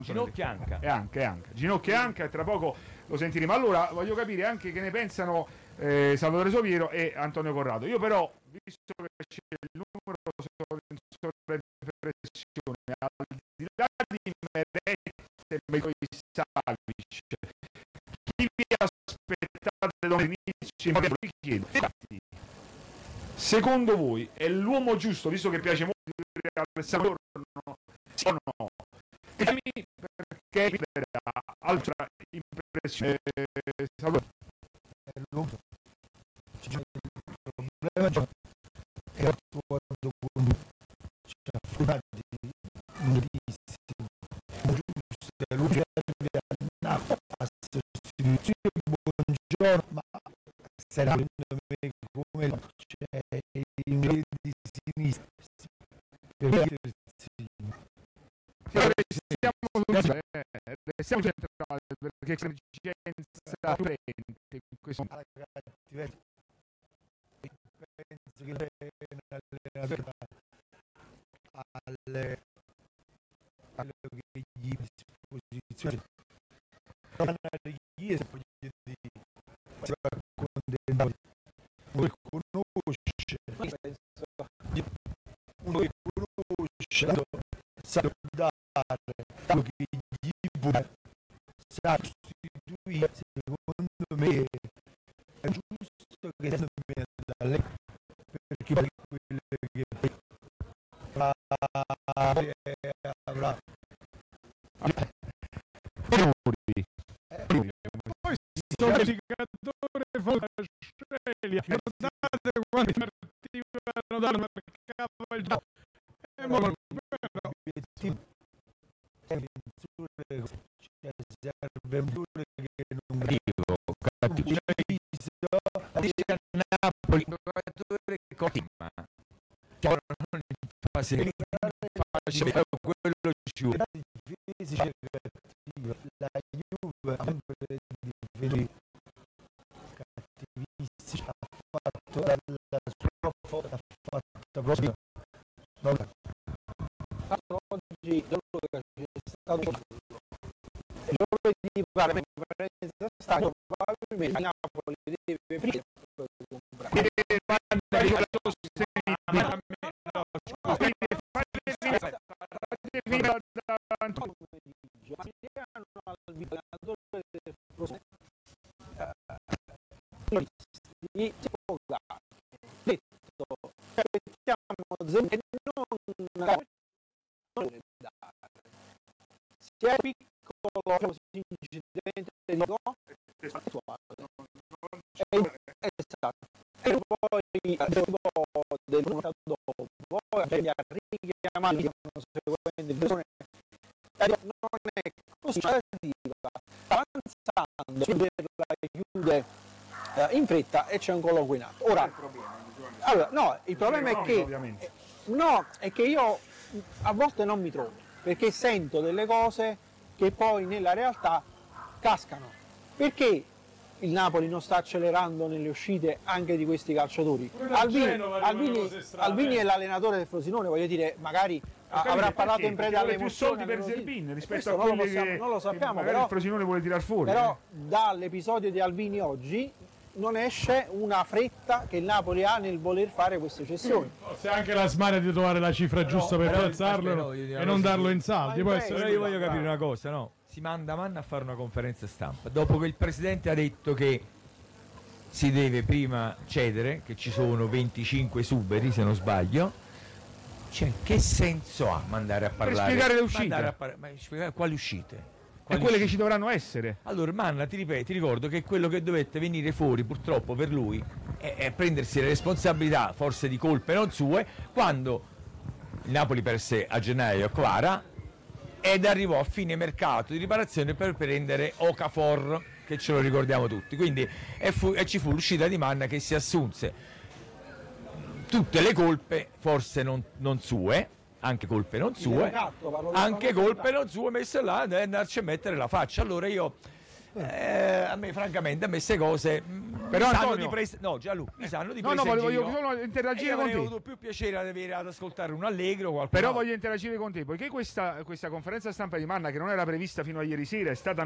Ginocchia Anca. E anche. Ginocchia e Anca, e tra poco lo sentiremo. Allora, voglio capire anche che ne pensano Salvatore Sopiero e Antonio Corrado. Io però, visto che c'è il numero sovraimpressione, al di là di Meret e Savic, chi vi aspettate all'inizio? Vi chiedo, secondo voi è l'uomo giusto, visto che piace molto di Alessandro, sì o no? Perché altra impressione, è l'uomo. Il problema è quando c'è affrontati nuovissimi, giusto, lui serve a sostituire Buongiorno, ma sarà come c'è in di sinistra, restiamo centrali perché c'è un'esigenza presente in questo momento. Penso che l'allenatore quello che gli disposizione non ha richiesta si va accontentare, uno conosce sa dare quello che gli vuole, sa sostituire. Secondo me è giusto che se viene da lei, perché poi quello che avrà poi sto giocatore fa la scelta, guardate quando partivano dal mercato il gioco e l'obiettivo serve un giocatore che non dice Napoli, un giocatore cotima, non facile quello ci vuole. La Juve ha sempre difeso cattivistici, ha fatto la sua foto, ha fatto proprio oggi giovedì pare stato probabilmente Napoli deve prima comprare se è piccolo incidente di esatto, e poi dopo richiamati persone non è così avanzando per la chiude in fretta e c'è un colloquio in atto. Ora, il problema è che io a volte non mi trovo, perché sento delle cose che poi nella realtà cascano. Perché il Napoli non sta accelerando nelle uscite anche di questi calciatori? Albini è l'allenatore del Frosinone, voglio dire, magari avrà parlato in preda alle emozioni per Zerbin rispetto a quelli che non lo sappiamo, però il Frosinone vuole tirar fuori. Però dall'episodio di Albini oggi non esce una fretta che il Napoli ha nel voler fare queste cessioni. Se anche la smaria di trovare la cifra giusta per piazzarlo e non darlo in saldi, può essere. Io voglio capire una cosa, no? Si manda Manna a fare una conferenza stampa dopo che il presidente ha detto che si deve prima cedere, che ci sono 25 suberi se non sbaglio. Cioè, che senso ha mandare a parlare? Per spiegare le uscite. Ma spiegare quali uscite? E quelle che ci dovranno essere. Allora Manna, ti ricordo che quello che dovette venire fuori purtroppo per lui è prendersi le responsabilità, forse di colpe non sue, quando il Napoli perse a gennaio Kvara ed arrivò a fine mercato di riparazione per prendere Okafor, che ce lo ricordiamo tutti. Quindi ci fu l'uscita di Manna che si assunse tutte le colpe, forse non sue, anche colpe non sue, messe là e andarci a mettere la faccia. Allora io, francamente, a me queste cose Però sanno Antonio... no, Gianluca, mi sanno di No, presa in voglio giro. solo interagire Io con avrei te. avuto più piacere ad ascoltare un allegro, qualcuno. Però voglio interagire con te, poiché questa conferenza stampa di Manna, che non era prevista fino a ieri sera, è stata